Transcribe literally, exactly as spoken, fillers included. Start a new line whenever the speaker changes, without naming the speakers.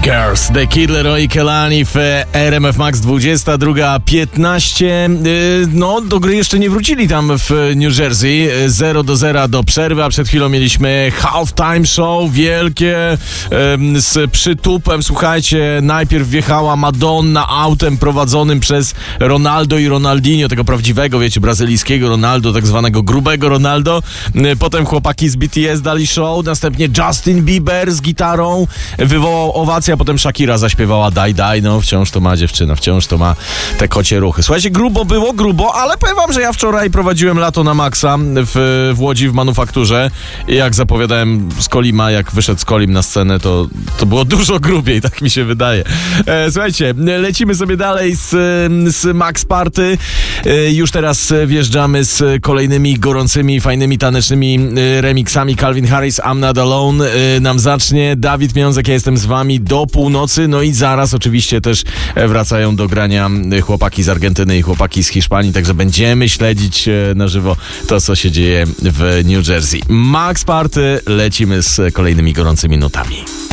Girls, The Kid Laroi i Kehlani w R M F Max dwudziesta druga piętnaście. No, do gry jeszcze nie wrócili tam w New Jersey. zero do zera do przerwy, a przed chwilą mieliśmy halftime show wielkie z przytupem. Słuchajcie, najpierw wjechała Madonna autem prowadzonym przez Ronaldo i Ronaldinho, tego prawdziwego, wiecie, brazylijskiego Ronaldo, tak zwanego grubego Ronaldo. Potem chłopaki z B T S dali show, następnie Justin Bieber z gitarą wywołał owację, a potem Shakira zaśpiewała daj, daj, no wciąż to ma dziewczyna, wciąż to ma te kocie ruchy. Słuchajcie, grubo było, grubo, ale powiem wam, że ja wczoraj prowadziłem lato na maksa w, w Łodzi w Manufakturze i jak zapowiadałem z Kolima, jak wyszedł z Kolim na scenę, to, to było dużo grubiej, tak mi się wydaje. E, słuchajcie, lecimy sobie dalej z, z Max Party. E, już teraz wjeżdżamy z kolejnymi gorącymi, fajnymi, tanecznymi remixami. Calvin Harris, I'm Not Alone e, nam zacznie. Dawid Miązek, ja jestem z wami do północy, no i zaraz oczywiście też wracają do grania chłopaki z Argentyny i chłopaki z Hiszpanii, także będziemy śledzić na żywo to, co się dzieje w New Jersey. Max Party, lecimy z kolejnymi gorącymi nutami.